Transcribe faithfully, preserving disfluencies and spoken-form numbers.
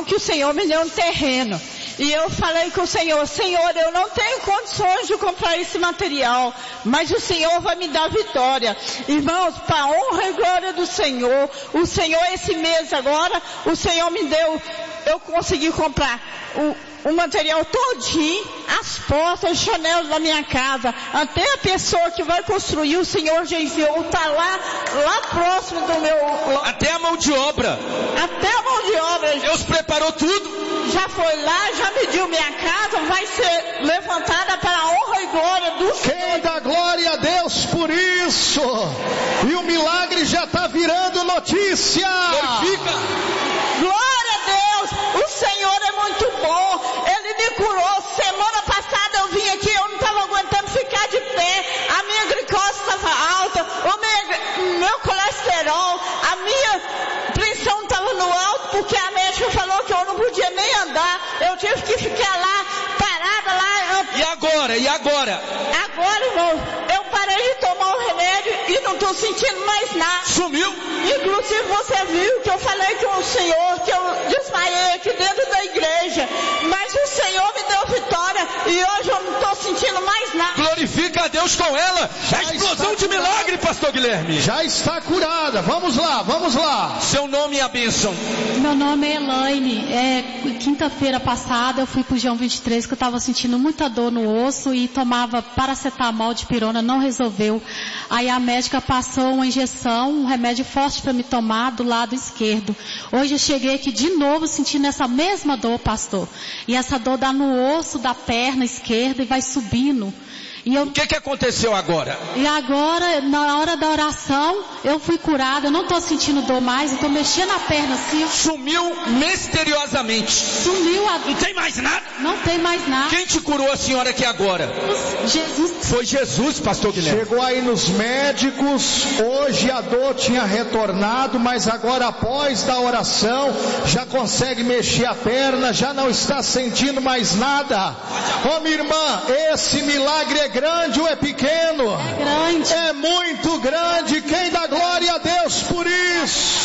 irmão, que o Senhor me deu um terreno. E eu falei com o Senhor, Senhor, eu não tenho condições de comprar esse material, mas o Senhor vai me dar vitória. Irmãos, para a honra e glória do Senhor, o Senhor esse mês agora, o Senhor me deu, eu consegui comprar o, o material todinho, as portas, os chanelos da minha casa, até a pessoa que vai construir, o Senhor já enviou, está lá, lá próximo do meu... Até a mão de obra. Até a mão de obra. Deus preparou tudo. Já foi lá, já mediu minha casa, vai ser levantada para a honra e glória do Senhor. Quem dá glória a Deus por isso? E o milagre já está virando notícia. Glorifica. Glória a Deus, o Senhor é muito bom, Ele me curou. Semana passada eu vim aqui, eu não estava aguentando ficar de pé, a minha glicose estava alta, o meu, meu colesterol, a minha pressão estava no alto, porque a médica falou que eu não podia nem andar, eu tive que ficar lá, parada lá. E agora, e agora? Agora, irmão, eu parei de tomar o remédio e não estou sentindo mais nada. Sumiu? Inclusive você viu que eu falei com o Senhor, que eu desmaiei aqui dentro da igreja, mas o Senhor me deu vitória e hoje eu não estou sentindo mais nada. Glorifica a Deus com ela. Já A explosão de curada. milagre, pastor Guilherme. Já está curada. Vamos lá, vamos lá. Seu nome e a bênção. Meu nome é Elaine. É, quinta-feira passada eu fui pro João vinte e três, que eu estava sentindo muita dor no osso e tomava paracetamol de pirona, não resolveu. Aí a médica passou uma injeção, um remédio forte para me tomar do lado esquerdo. Hoje eu cheguei aqui de novo sentindo essa mesma dor, pastor. E essa dor dá no osso da perna esquerda e vai subindo. E eu, O que que aconteceu agora? e agora, na hora da oração, eu fui curada, eu não estou sentindo dor mais, eu estou mexendo a perna assim, Sumiu misteriosamente. sumiu a... Não tem mais nada. Não tem mais nada. Quem te curou a senhora aqui agora? Jesus. Foi Jesus, pastor Guilherme. Chegou aí nos médicos, hoje a dor tinha retornado, mas agora após da oração, já consegue mexer a perna, já não está sentindo mais nada. Ô minha irmã, esse milagre é grande ou é pequeno? É grande. É muito grande. Quem dá glória a Deus por isso?